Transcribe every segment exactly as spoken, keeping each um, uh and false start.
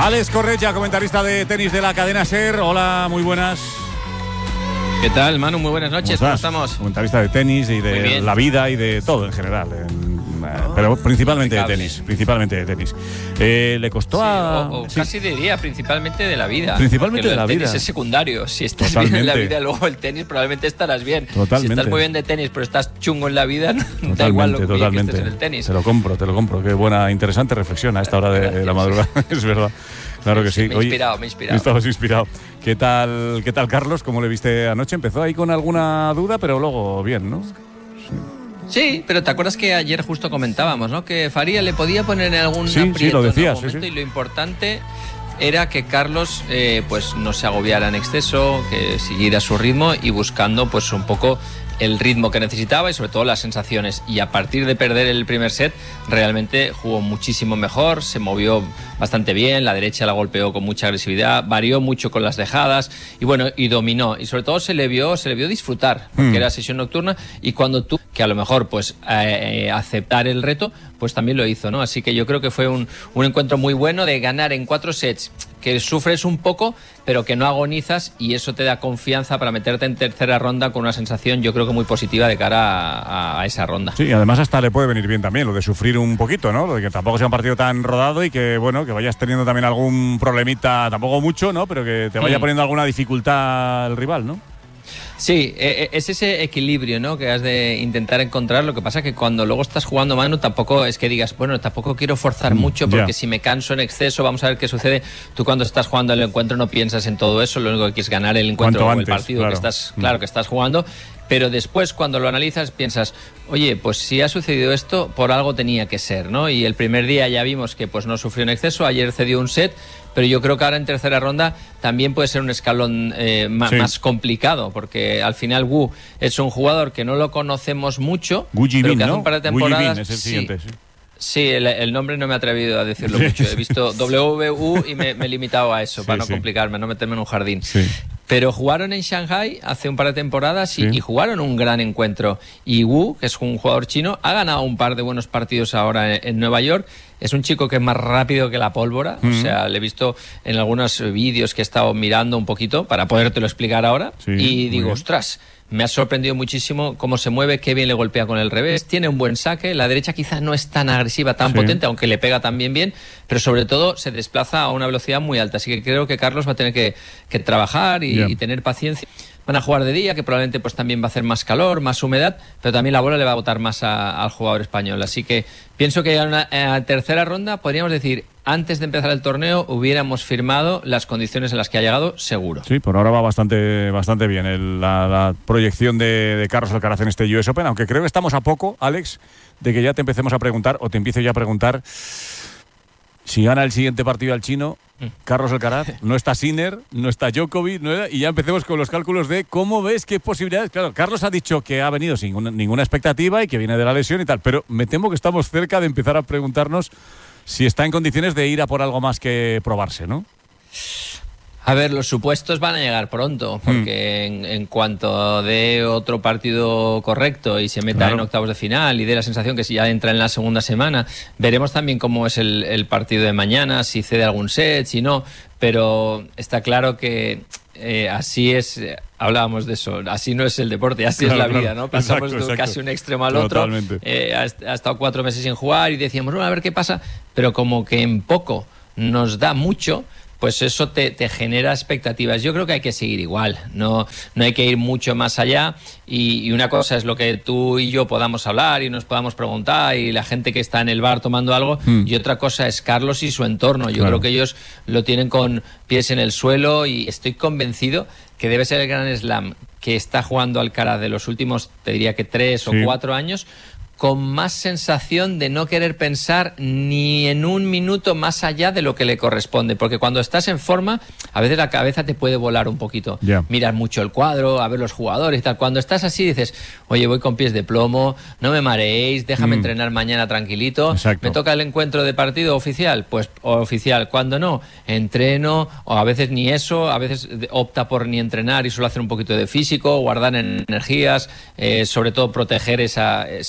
Alex Correia, comentarista de tenis de la cadena SER. Hola, muy buenas. ¿Qué tal, Manu? Muy buenas noches. ¿Cómo, ¿Cómo estamos? Comentarista de tenis y de la vida y de todo en general. En, oh, pero principalmente de tenis. Principalmente de tenis. Eh, ¿Le costó sí, a...? O, o sí. Casi diría principalmente de la vida. Principalmente de la vida. El vida. tenis es secundario. Si estás Totalmente. bien en la vida, luego el tenis probablemente estarás bien. Totalmente. Si estás muy bien de tenis, pero estás chungo en la vida, totalmente, da igual lo que totalmente. estés en el tenis. Te lo compro, te lo compro. Qué buena, interesante reflexión a esta hora de, de la madrugada. Es verdad. Claro que sí. Me he inspirado, me he inspirado. Estabas inspirado. ¿Qué tal, ¿Qué tal, Carlos? ¿Cómo le viste anoche? Empezó ahí con alguna duda, pero luego bien, ¿no? Sí. Sí, pero te acuerdas que ayer justo comentábamos, ¿no? Que Faria le podía poner en algún sí, aprieto sí, lo decías, en algún momento, sí, sí. Y lo importante era que Carlos eh, pues no se agobiara en exceso, que siguiera su ritmo y buscando pues un poco el ritmo que necesitaba y sobre todo las sensaciones. Y a partir de perder el primer set, realmente jugó muchísimo mejor, se movió bastante bien, la derecha la golpeó con mucha agresividad, varió mucho con las dejadas y bueno, y dominó. Y sobre todo se le vio, se le vio disfrutar, porque mm. era sesión nocturna y cuando tú, que a lo mejor pues eh, aceptar el reto, pues también lo hizo, ¿no? Así que yo creo que fue un, un encuentro muy bueno de ganar en cuatro sets, que sufres un poco, pero que no agonizas y eso te da confianza para meterte en tercera ronda con una sensación, yo creo que muy positiva de cara a, a esa ronda. Sí, y además hasta le puede venir bien también lo de sufrir un poquito, ¿no? Lo de que tampoco sea un partido tan rodado y que, bueno, que vayas teniendo también algún problemita, tampoco mucho, ¿no? Pero que te vaya mm. poniendo alguna dificultad el rival, ¿no? Sí, es ese equilibrio, ¿no? Que has de intentar encontrar. Lo que pasa que cuando luego estás jugando, Manu, tampoco es que digas, bueno, tampoco quiero forzar mucho porque yeah. si me canso en exceso, vamos a ver qué sucede. Tú cuando estás jugando el encuentro no piensas en todo eso, lo único que quieres es ganar el encuentro o el partido claro. que estás, claro, que estás jugando. Pero después, cuando lo analizas, piensas, oye, pues si ha sucedido esto, por algo tenía que ser, ¿no? Y el primer día ya vimos que pues no sufrió en exceso, ayer cedió un set, pero yo creo que ahora en tercera ronda también puede ser un escalón eh, más, sí. más complicado, porque al final Wu es un jugador que no lo conocemos mucho, Wu Jibin, pero que hace ¿no? un par de temporadas... Wu Jibin es el siguiente, sí. sí. Sí, el, el nombre no me he atrevido a decirlo sí. mucho. He visto W U y me, me he limitado a eso, sí, para no sí. complicarme, no meterme en un jardín. Sí. Pero jugaron en Shanghai hace un par de temporadas y, sí. y jugaron un gran encuentro. Y Wu, que es un jugador chino, ha ganado un par de buenos partidos ahora en, en Nueva York. Es un chico que es más rápido que la pólvora. Mm. O sea, le he visto en algunos vídeos que he estado mirando un poquito para podértelo explicar ahora. Sí, y digo, ostras, me ha sorprendido muchísimo cómo se mueve, qué bien le golpea con el revés. Tiene un buen saque. La derecha quizás no es tan agresiva, tan sí. potente, aunque le pega también bien. Pero sobre todo se desplaza a una velocidad muy alta. Así que creo que Carlos va a tener que, que trabajar y, yeah. y tener paciencia. Van a jugar de día, que probablemente pues también va a hacer más calor, más humedad, pero también la bola le va a botar más a, al jugador español. Así que pienso que en una en tercera ronda podríamos decir, antes de empezar el torneo hubiéramos firmado las condiciones en las que ha llegado, seguro. Sí, por ahora va bastante bastante bien el, la, la proyección de, de Carlos Alcaraz en este U S Open, aunque creo que estamos a poco, Alex, de que ya te empecemos a preguntar, o te empiezo ya a preguntar, si gana el siguiente partido al chino, Carlos Alcaraz, no está Sinner, no está Djokovic, no, y ya empecemos con los cálculos de cómo ves, qué posibilidades. Claro, Carlos ha dicho que ha venido sin ninguna, ninguna expectativa y que viene de la lesión y tal, pero me temo que estamos cerca de empezar a preguntarnos si está en condiciones de ir a por algo más que probarse, ¿no? A ver, los supuestos van a llegar pronto, porque mm. en, en cuanto dé otro partido correcto y se meta claro. en octavos de final y dé la sensación que si ya entra en la segunda semana, veremos también cómo es el, el partido de mañana, si cede algún set, si no, pero está claro que eh, así es, eh, hablábamos de eso, así no es el deporte, así claro, es la claro. vida, ¿no? Pasamos exacto, de casi un extremo al Totalmente. otro, eh, ha, ha estado cuatro meses sin jugar y decíamos, bueno, a ver qué pasa, pero como que en poco nos da mucho, pues eso te, te genera expectativas. Yo creo que hay que seguir igual, no, no hay que ir mucho más allá y, y una cosa es lo que tú y yo podamos hablar y nos podamos preguntar y la gente que está en el bar tomando algo mm. y otra cosa es Carlos y su entorno. Yo claro. creo que ellos lo tienen con pies en el suelo y estoy convencido que debe ser el gran slam que está jugando Alcaraz de los últimos, te diría que tres sí. o cuatro años, con más sensación de no querer pensar ni en un minuto más allá de lo que le corresponde, porque cuando estás en forma, a veces la cabeza te puede volar un poquito. Yeah. Miras mucho el cuadro, a ver los jugadores y tal. Cuando estás así dices, oye, voy con pies de plomo, no me mareéis, déjame mm. entrenar mañana tranquilito. Exacto. ¿Me toca el encuentro de partido oficial? Pues oficial. Cuando no, entreno, o a veces ni eso, a veces opta por ni entrenar y solo hacer un poquito de físico, guardar energías, eh, sobre todo proteger esa, es, pues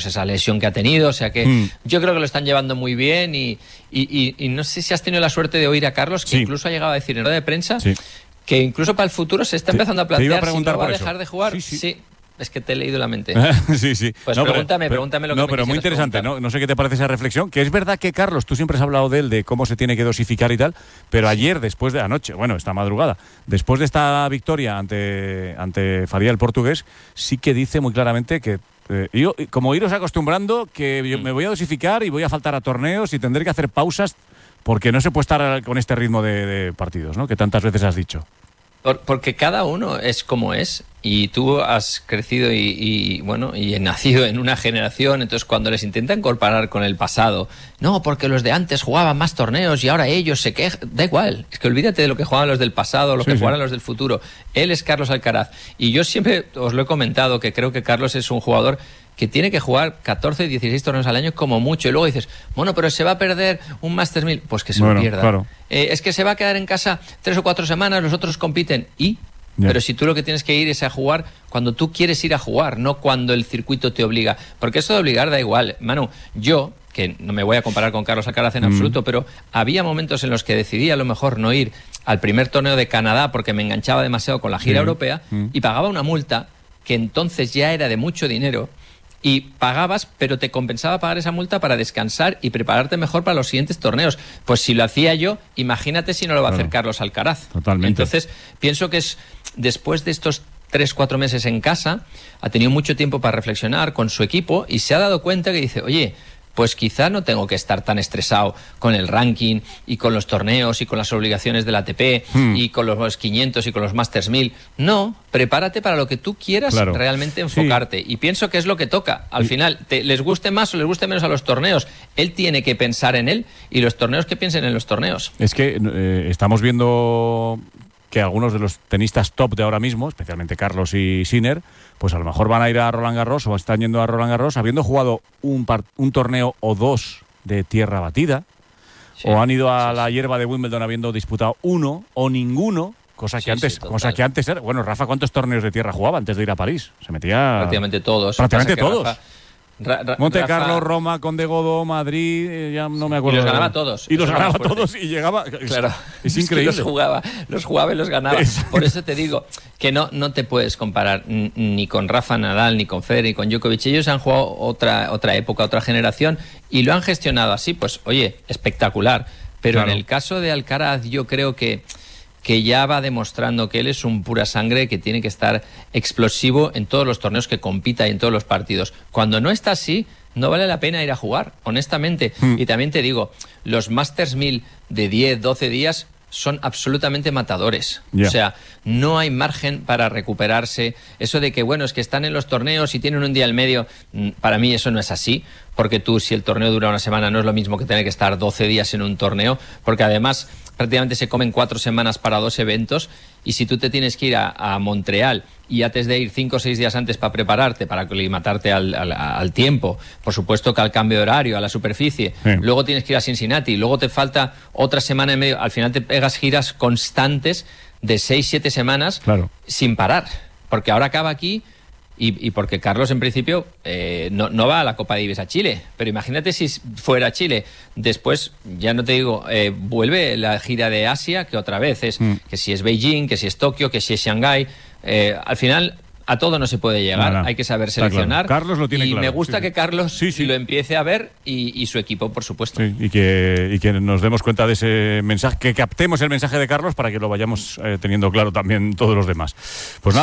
pues esa lesión que ha tenido, o sea que mm. yo creo que lo están llevando muy bien y, y, y, y no sé si has tenido la suerte de oír a Carlos, que sí. incluso ha llegado a decir en rueda de prensa sí. que incluso para el futuro se está empezando a plantear a si no va a dejar eso. de jugar. Sí, sí. sí. Es que te he leído la mente. sí, sí. Pues no, pregúntame, pero, pregúntame lo que No, me pero muy interesante, ¿no? No sé qué te parece esa reflexión, que es verdad que Carlos, tú siempre has hablado de él, de cómo se tiene que dosificar y tal, pero ayer, después de anoche, bueno, esta madrugada, después de esta victoria ante, ante Faría el portugués, sí que dice muy claramente que eh, yo, como iros acostumbrando, que yo me voy a dosificar y voy a faltar a torneos y tendré que hacer pausas porque no se puede estar con este ritmo de, de partidos, ¿no? Que tantas veces has dicho. Por, porque cada uno es como es y tú has crecido y, y bueno y nacido en una generación, entonces cuando les intentan comparar con el pasado, no, porque los de antes jugaban más torneos y ahora ellos se quejan, da igual, es que olvídate de lo que jugaban los del pasado, lo sí, que sí. jugaban los del futuro. Él es Carlos Alcaraz y yo siempre os lo he comentado que creo que Carlos es un jugador que tiene que jugar catorce, dieciséis torneos al año como mucho. Y luego dices, bueno, pero se va a perder un Masters mil. Pues que se bueno, lo pierda. Claro. Eh, es que se va a quedar en casa tres o cuatro semanas, los otros compiten. ¿Y? Yeah. Pero si tú lo que tienes que ir es a jugar cuando tú quieres ir a jugar, no cuando el circuito te obliga. Porque eso de obligar da igual. Manu, yo, que no me voy a comparar con Carlos Alcaraz en mm. absoluto, pero había momentos en los que decidí a lo mejor no ir al primer torneo de Canadá porque me enganchaba demasiado con la gira sí. europea mm. y pagaba una multa que entonces ya era de mucho dinero. Y pagabas, pero te compensaba pagar esa multa para descansar y prepararte mejor para los siguientes torneos. Pues si lo hacía yo, imagínate si no lo va a hacer claro. Carlos Alcaraz. Totalmente. Entonces, pienso que es después de estos tres, cuatro meses en casa, ha tenido mucho tiempo para reflexionar con su equipo y se ha dado cuenta que dice, oye, pues quizá no tengo que estar tan estresado con el ranking y con los torneos y con las obligaciones del A T P hmm. y con los quinientos y con los Masters mil. No, prepárate para lo que tú quieras claro. realmente enfocarte. Sí. Y pienso que es lo que toca. Al sí. final, te, les guste más o les guste menos a los torneos, él tiene que pensar en él y los torneos que piensen en los torneos. Es que eh, estamos viendo que algunos de los tenistas top de ahora mismo, especialmente Carlos y Sinner, pues a lo mejor van a ir a Roland Garros o están yendo a Roland Garros habiendo jugado un, par, un torneo o dos de tierra batida, sí, o han ido a sí, la hierba de Wimbledon habiendo disputado uno o ninguno, cosa que sí, antes, sí, cosa que antes era. Bueno, Rafa, ¿cuántos torneos de tierra jugaba antes de ir a París? Se metía prácticamente todos. Prácticamente todos. Rafa, Ra, Ra, Monte Rafa, Carlo, Roma, Conde Godó, Madrid, eh, ya no me acuerdo. Y los ganaba todos. Y los ganaba fuerte. todos y llegaba. Claro. Es, es increíble. Es que los jugaba, los jugaba y los ganaba. Exacto. Por eso te digo que no, no te puedes comparar ni con Rafa Nadal, ni con Federer, ni con Djokovic. Ellos han jugado otra, otra época, otra generación y lo han gestionado así, pues oye, espectacular. Pero claro. en el caso de Alcaraz, yo creo que. que ya va demostrando que él es un pura sangre, que tiene que estar explosivo en todos los torneos que compita y en todos los partidos. Cuando no está así, no vale la pena ir a jugar, honestamente. Mm. Y también te digo, los Masters mil de diez, doce días son absolutamente matadores. Yeah. O sea, no hay margen para recuperarse. Eso de que, bueno, es que están en los torneos y tienen un día al medio, para mí eso no es así, porque tú, si el torneo dura una semana, no es lo mismo que tener que estar doce días en un torneo, porque además prácticamente se comen cuatro semanas para dos eventos, y si tú te tienes que ir a, a Montreal y antes de ir cinco o seis días antes para prepararte, para aclimatarte al, al, al tiempo, por supuesto que al cambio de horario, a la superficie, sí. luego tienes que ir a Cincinnati, luego te falta otra semana y medio, al final te pegas giras constantes de seis, siete semanas claro. sin parar, porque ahora acaba aquí. Y, y porque Carlos, en principio, eh, no, no va a la Copa Davis a Chile. Pero imagínate si fuera a Chile. Después, ya no te digo, eh, vuelve la gira de Asia, que otra vez es mm. que si es Beijing, que si es Tokio, que si es Shanghái. Eh, al final, a todo no se puede llegar. No, no. Hay que saber seleccionar. Claro. Carlos lo tiene y claro. me gusta sí, que Carlos sí, sí. lo empiece a ver y, y su equipo, por supuesto. Sí, y, que, y que nos demos cuenta de ese mensaje, que captemos el mensaje de Carlos para que lo vayamos eh, teniendo claro también todos los demás. Pues nada.